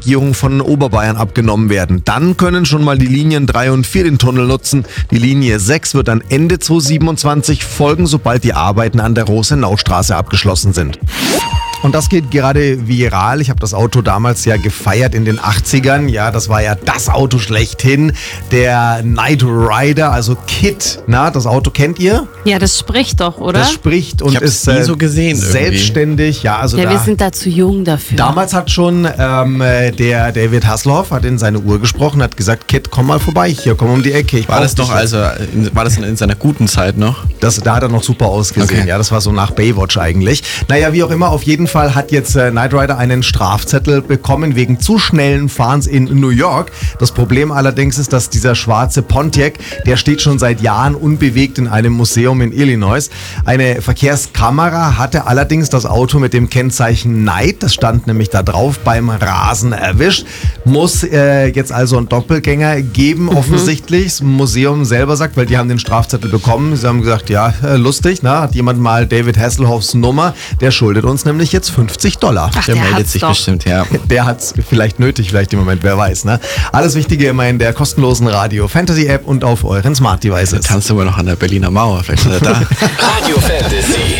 Regierung von Oberbayern abgenommen werden. Dann können schon mal die Linien 3 und 4 den Tunnel nutzen. Die Linie 6 wird dann Ende 2027 folgen, sobald die Arbeiten an der Rosenaustraße abgeschlossen sind. Und das geht gerade viral. Ich habe das Auto damals ja gefeiert in den 80ern. Ja, das war ja das Auto schlechthin. Der Knight Rider, also KITT. Na, das Auto kennt ihr? Ja, das spricht doch, oder? Das spricht und ist nie so gesehen selbstständig. Ja, also ja, wir sind da zu jung dafür. Damals hat schon der David Hasselhoff hat in seine Uhr gesprochen, hat gesagt, KITT, komm mal vorbei hier, komm um die Ecke. War das in seiner guten Zeit noch? Da hat er noch super ausgesehen. Okay. Ja, das war so nach Baywatch eigentlich. Naja, wie auch immer, auf jeden Fall hat jetzt Knight Rider einen Strafzettel bekommen wegen zu schnellen Fahrens in New York. Das Problem allerdings ist, dass dieser schwarze Pontiac, der steht schon seit Jahren unbewegt in einem Museum in Illinois. Eine Verkehrskamera hatte allerdings das Auto mit dem Kennzeichen Knight, das stand nämlich da drauf, beim Rasen erwischt. Muss jetzt also einen Doppelgänger geben, offensichtlich. Das Museum selber sagt, weil die haben den Strafzettel bekommen. Sie haben gesagt, ja, lustig, na, hat jemand mal David Hasselhoffs Nummer, der schuldet uns nämlich jetzt $50. Ach, Der meldet sich bestimmt, ja. Der hat's vielleicht nötig, vielleicht im Moment, wer weiß, ne? Alles Wichtige immer in der kostenlosen Radio Fantasy App und auf euren Smart Devices. Tanzt immer noch an der Berliner Mauer, vielleicht ist er da. Radio Fantasy.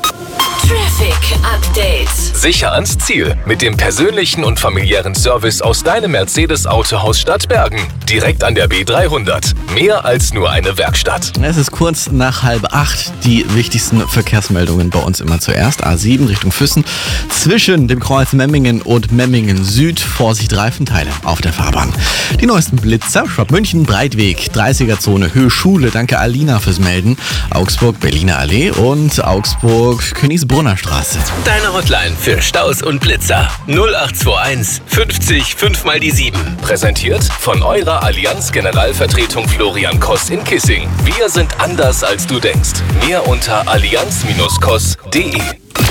Traffic Update. Sicher ans Ziel mit dem persönlichen und familiären Service aus deinem Mercedes-Autohaus Stadtbergen. Direkt an der B300. Mehr als nur eine Werkstatt. Es ist kurz nach 7:30. Die wichtigsten Verkehrsmeldungen bei uns immer zuerst. A7 Richtung Füssen. Zwischen dem Kreuz Memmingen und Memmingen Süd. Vorsicht, Reifenteile auf der Fahrbahn. Die neuesten Blitzer. Schwab München, Breitweg, 30er-Zone, Höhe Schule. Danke Alina fürs Melden. Augsburg, Berliner Allee und Augsburg, Königsbrunner Straße. Deine Hotline für Staus und Blitzer. 0821 50 5 mal die 7. Präsentiert von eurer Allianz Generalvertretung Florian Koss in Kissing. Wir sind anders als du denkst. Mehr unter allianz-koss.de.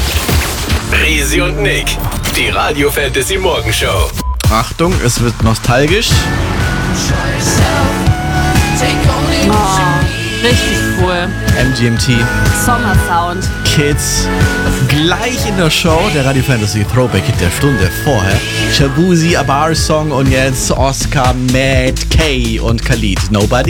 Risi und Nick. Die Radio Fantasy Morgenshow. Achtung, es wird nostalgisch. Richtig cool. MGMT, Sommersound. Kids. Gleich in der Show der Radio Fantasy Throwback Hit der Stunde vorher. Shabuzi, A Bar Song und jetzt Oscar, Matt, Kay und Khalid. Nobody.